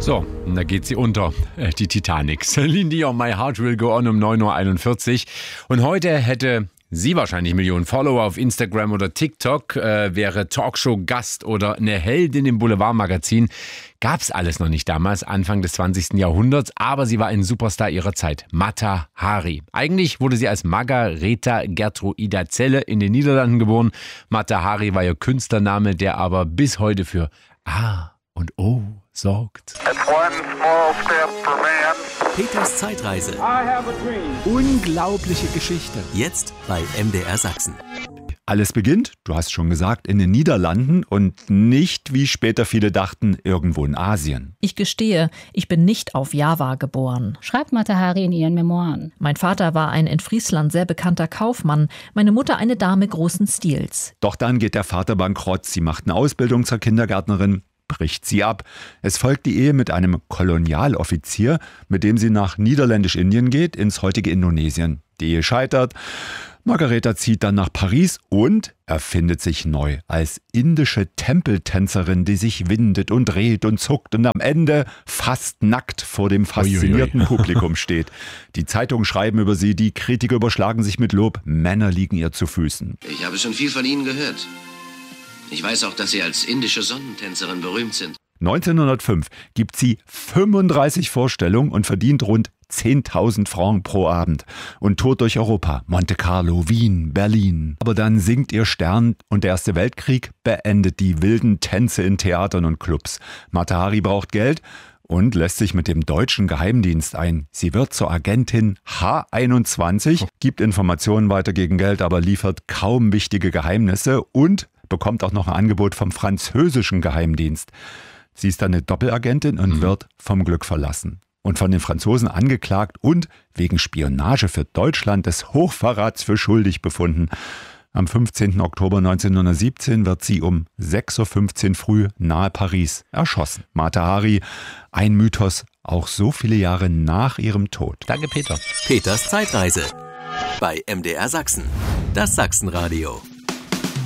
So, und da geht sie unter, die Titanic. Celine Dion, My Heart Will Go On um 9.41 Uhr. Und heute hätte sie wahrscheinlich Millionen Follower auf Instagram oder TikTok, wäre Talkshow-Gast oder eine Heldin im Boulevardmagazin. Gab's alles noch nicht damals, Anfang des 20. Jahrhunderts, aber sie war ein Superstar ihrer Zeit, Mata Hari. Eigentlich wurde sie als Margaretha Gertruida Zelle in den Niederlanden geboren. Mata Hari war ihr Künstlername, der aber bis heute für A und O sorgt. Peters Zeitreise. Unglaubliche Geschichte. Jetzt bei MDR Sachsen. Alles beginnt, du hast schon gesagt, in den Niederlanden und nicht, wie später viele dachten, irgendwo in Asien. Ich gestehe, ich bin nicht auf Java geboren, schreibt Mata Hari in ihren Memoiren. Mein Vater war ein in Friesland sehr bekannter Kaufmann, meine Mutter eine Dame großen Stils. Doch dann geht der Vater bankrott, sie macht eine Ausbildung zur Kindergärtnerin, bricht sie ab. Es folgt die Ehe mit einem Kolonialoffizier, mit dem sie nach Niederländisch-Indien geht, ins heutige Indonesien. Die Ehe scheitert. Margaretha zieht dann nach Paris und erfindet sich neu als indische Tempeltänzerin, die sich windet und dreht und zuckt und am Ende fast nackt vor dem faszinierten Publikum steht. Die Zeitungen schreiben über sie, die Kritiker überschlagen sich mit Lob, Männer liegen ihr zu Füßen. Ich habe schon viel von Ihnen gehört. Ich weiß auch, dass Sie als indische Sonnentänzerin berühmt sind. 1905 gibt sie 35 Vorstellungen und verdient rund 10.000 Francs pro Abend und tourt durch Europa, Monte Carlo, Wien, Berlin. Aber dann sinkt ihr Stern und der Erste Weltkrieg beendet die wilden Tänze in Theatern und Clubs. Mata Hari braucht Geld und lässt sich mit dem deutschen Geheimdienst ein. Sie wird zur Agentin H21, gibt Informationen weiter gegen Geld, aber liefert kaum wichtige Geheimnisse und bekommt auch noch ein Angebot vom französischen Geheimdienst. Sie ist dann eine Doppelagentin und wird vom Glück verlassen. Und von den Franzosen angeklagt und wegen Spionage für Deutschland des Hochverrats für schuldig befunden. Am 15. Oktober 1917 wird sie um 6.15 Uhr früh nahe Paris erschossen. Mata Hari, ein Mythos, auch so viele Jahre nach ihrem Tod. Danke, Peter. Peters Zeitreise bei MDR Sachsen. Das Sachsenradio.